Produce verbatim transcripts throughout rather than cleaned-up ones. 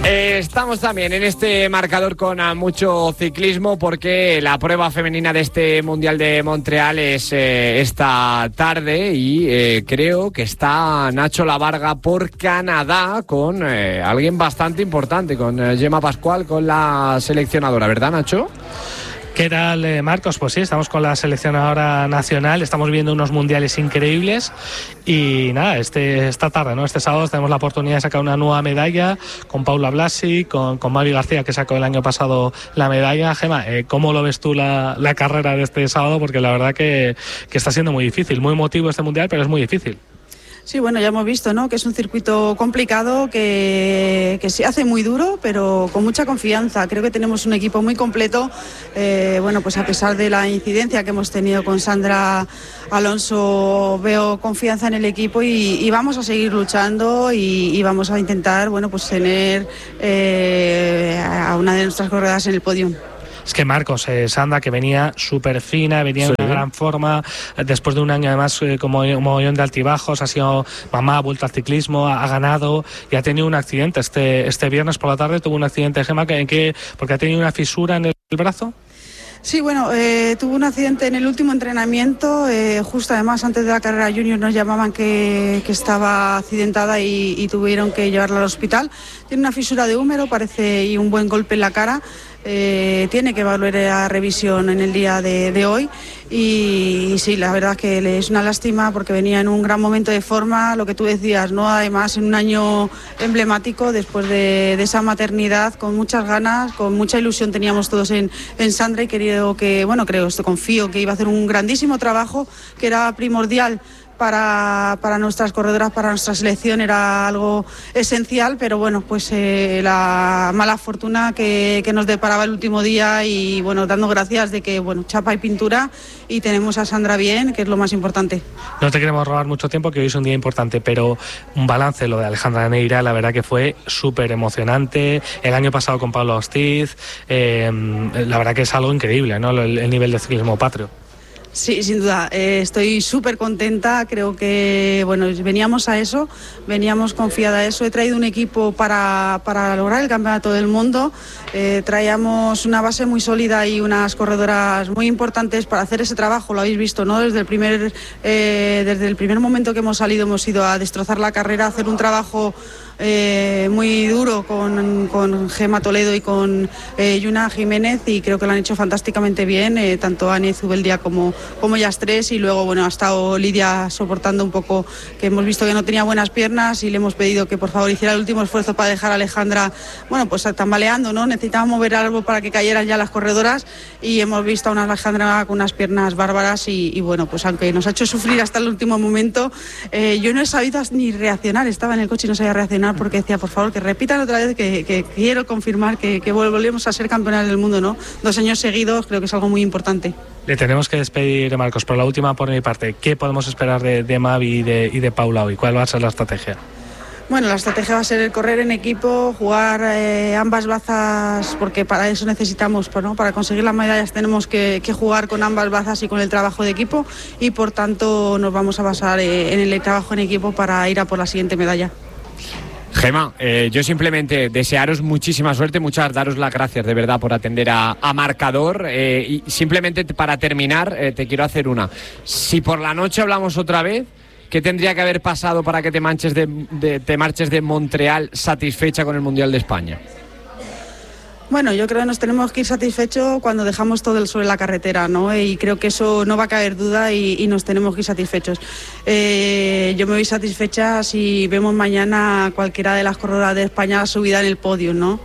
Eh, estamos también en este marcador con uh, mucho ciclismo, porque la prueba femenina de este Mundial de Montreal es eh, esta tarde y eh, creo que está Nacho Lavarga por Canadá con eh, alguien bastante importante, con eh, Gemma Pascual, con la seleccionadora, ¿verdad, Nacho? ¿Qué tal, eh, Marcos? Pues sí, estamos con la seleccionadora nacional, estamos viendo unos mundiales increíbles y nada, este, esta tarde, ¿no? Este sábado tenemos la oportunidad de sacar una nueva medalla con Paula Blasi, con, con Mavi García, que sacó el año pasado la medalla. Gemma, eh, ¿cómo lo ves tú la, la carrera de este sábado? Porque la verdad que, que está siendo muy difícil, muy emotivo este mundial, pero es muy difícil. Sí, bueno, ya hemos visto, ¿no?, que es un circuito complicado, que, que se hace muy duro, pero con mucha confianza. Creo que tenemos un equipo muy completo. Eh, bueno, pues a pesar de la incidencia que hemos tenido con Sandra Alonso, veo confianza en el equipo y, y vamos a seguir luchando y, y vamos a intentar, bueno, pues tener eh, a una de nuestras corredoras en el podio. Es que Marcos, eh, Sandra, que venía súper fina, venía en sí. una gran forma, después de un año además eh, como un mogollón de altibajos, ha sido mamá, ha vuelto al ciclismo, ha, ha ganado y ha tenido un accidente. Este, este viernes por la tarde tuvo un accidente, Gemma, que, que, porque ha tenido una fisura en el, el brazo. Sí, bueno, eh, tuvo un accidente en el último entrenamiento, eh, justo además antes de la carrera junior nos llamaban que, que estaba accidentada y, y tuvieron que llevarla al hospital. Tiene una fisura de húmero, parece, y un buen golpe en la cara. Eh, tiene que volver a revisión en el día de, de hoy y, y sí, la verdad que le es una lástima porque venía en un gran momento de forma, lo que tú decías, ¿no? Además en un año emblemático después de, de esa maternidad, con muchas ganas, con mucha ilusión teníamos todos en, en Sandra y creo que, bueno, creo, esto confío que iba a hacer un grandísimo trabajo, que era primordial Para, para nuestras corredoras, para nuestra selección, era algo esencial, pero bueno, pues eh, la mala fortuna que, que nos deparaba el último día y bueno, dando gracias de que, bueno, chapa y pintura y tenemos a Sandra bien, que es lo más importante. No te queremos robar mucho tiempo, que hoy es un día importante, pero un balance, lo de Alejandra Neira, la verdad que fue súper emocionante, el año pasado con Pablo Hostiz, eh, la verdad que es algo increíble, ¿no?, el, el nivel de ciclismo patrio. Sí, sin duda, eh, estoy súper contenta, creo que bueno, veníamos a eso, veníamos confiada a eso, he traído un equipo para, para lograr el campeonato del mundo, eh, traíamos una base muy sólida y unas corredoras muy importantes para hacer ese trabajo, lo habéis visto, ¿no? Desde el primer, eh, desde el primer momento que hemos salido hemos ido a destrozar la carrera, a hacer un trabajo Eh, muy duro con, con Gemma Toledo y con eh, Yuna Jiménez y creo que lo han hecho fantásticamente bien, eh, tanto Ane Zubeldia como, como ellas tres y luego bueno, ha estado Lidia soportando un poco, que hemos visto que no tenía buenas piernas y le hemos pedido que por favor hiciera el último esfuerzo para dejar a Alejandra, bueno, pues tambaleando, ¿no? Necesitábamos mover algo para que cayeran ya las corredoras y hemos visto a una Alejandra con unas piernas bárbaras y, y bueno, pues aunque nos ha hecho sufrir hasta el último momento, eh, yo no he sabido ni reaccionar, estaba en el coche y no sabía reaccionar porque decía, por favor, que repitan otra vez, que, que quiero confirmar que, que volvemos a ser campeonas del mundo, ¿no? Dos años seguidos, creo que es algo muy importante. Le tenemos que despedir, Marcos, por la última por mi parte. ¿Qué podemos esperar de, de Mavi y de, y de Paula hoy? ¿Cuál va a ser la estrategia? Bueno, la estrategia va a ser el correr en equipo, jugar eh, ambas bazas, porque para eso necesitamos, ¿no? Para conseguir las medallas tenemos que, que jugar con ambas bazas y con el trabajo de equipo y por tanto nos vamos a basar eh, en el trabajo en equipo para ir a por la siguiente medalla. Gemma, eh, yo simplemente desearos muchísima suerte, muchas daros las gracias de verdad por atender a, a marcador eh, y simplemente para terminar eh, te quiero hacer una. Si por la noche hablamos otra vez, ¿qué tendría que haber pasado para que te, manches de, de, te marches de Montreal satisfecha con el Mundial de España? Bueno, yo creo que nos tenemos que ir satisfechos cuando dejamos todo sobre la carretera, ¿no? Y creo que eso no va a caber duda y, y nos tenemos que ir satisfechos. Eh, yo me voy satisfecha si vemos mañana cualquiera de las corredoras de España subida en el podio, ¿no?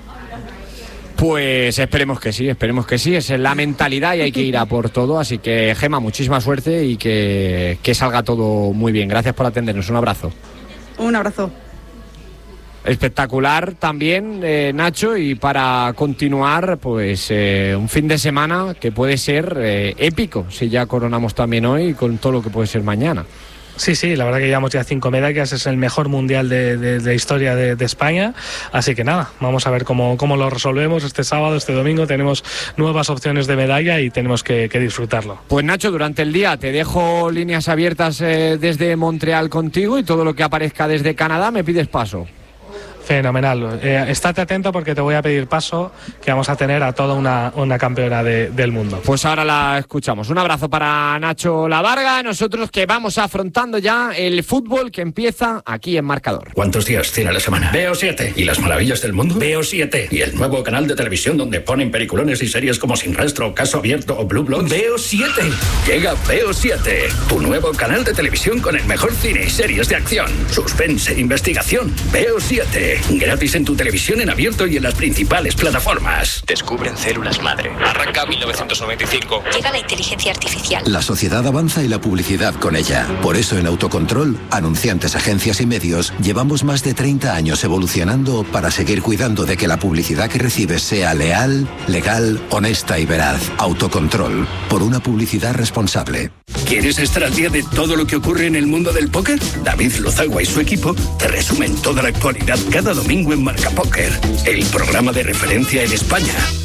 Pues esperemos que sí, esperemos que sí, esa es la mentalidad y hay que ir a por todo, así que Gemma, muchísima suerte y que, que salga todo muy bien. Gracias por atendernos, un abrazo. Un abrazo. Espectacular también, eh, Nacho, y para continuar, pues eh, un fin de semana que puede ser eh, épico, si ya coronamos también hoy con todo lo que puede ser mañana. Sí, sí, la verdad que llevamos ya cinco medallas, es el mejor mundial de, de, de historia de, de España, así que nada, vamos a ver cómo, cómo lo resolvemos este sábado, este domingo, tenemos nuevas opciones de medalla y tenemos que, que disfrutarlo. Pues Nacho, durante el día te dejo líneas abiertas eh, desde Montreal contigo y todo lo que aparezca desde Canadá me pides paso. Fenomenal. Eh, estate atento porque te voy a pedir paso, que vamos a tener a toda una, una campeona de, del mundo. Pues ahora la escuchamos. Un abrazo para Nacho Lavarga. Nosotros que vamos afrontando ya el fútbol que empieza aquí en Marcador. ¿Cuántos días tiene la semana? B O siete. ¿Y las maravillas del mundo? B O siete. ¿Y el nuevo canal de televisión donde ponen peliculones y series como Sin Rastro, Caso Abierto o Blue Bloods? B O siete. Llega B O siete, tu nuevo canal de televisión con el mejor cine y series de acción, suspense e investigación. B O siete. Gratis en tu televisión en abierto y en las principales plataformas. Descubren células madre. Arranca mil novecientos noventa y cinco. Llega la inteligencia artificial. La sociedad avanza y la publicidad con ella. Por eso en Autocontrol, anunciantes, agencias y medios, llevamos más de treinta años evolucionando para seguir cuidando de que la publicidad que recibes sea leal, legal, honesta y veraz. Autocontrol, por una publicidad responsable. ¿Quieres estar al día de todo lo que ocurre en el mundo del póker? David Lozagua y su equipo te resumen toda la actualidad cada domingo en Marca Póker, el programa de referencia en España.